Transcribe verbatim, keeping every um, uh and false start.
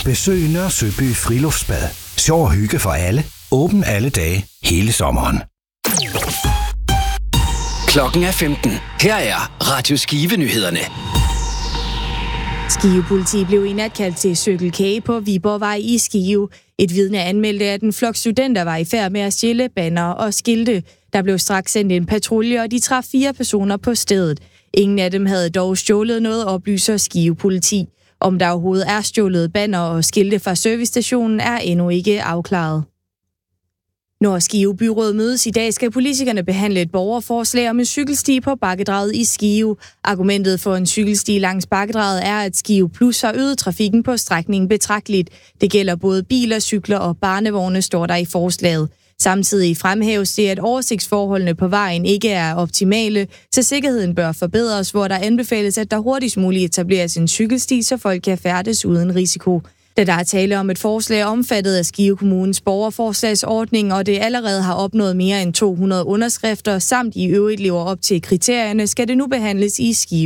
Besøg Nørre Søby Friluftsbad. Sjov og hygge for alle. Åben alle dage, hele sommeren. Klokken er femten. Her er Radio Skive-nyhederne. Skive politi blev i nat kaldt til Circle K på Viborgvej i Skive. Et vidne anmeldte, at en flok studenter var i færd med at stjæle banner og skilte. Der blev straks sendt en patrulje, og de traf fire personer på stedet. Ingen af dem havde dog stjålet noget, oplyser Skive politi. Om der overhovedet er stjålet banner og skilte fra servicestationen, er endnu ikke afklaret. Når Skive Byråd mødes i dag, skal politikerne behandle et borgerforslag om en cykelsti på Bakkedraget i Skive. Argumentet for en cykelsti langs Bakkedraget er, at Skive Plus har øget trafikken på strækningen betragteligt. Det gælder både biler, cykler og barnevogne, står der i forslaget. Samtidig fremhæves det, at oversigtsforholdene på vejen ikke er optimale, så sikkerheden bør forbedres, hvor der anbefales, at der hurtigst muligt etableres en cykelsti, så folk kan færdes uden risiko. Da der er tale om et forslag omfattet af Skive Kommunes borgerforslagsordning, og det allerede har opnået mere end to hundrede underskrifter, samt i øvrigt lever op til kriterierne, skal det nu behandles i Skive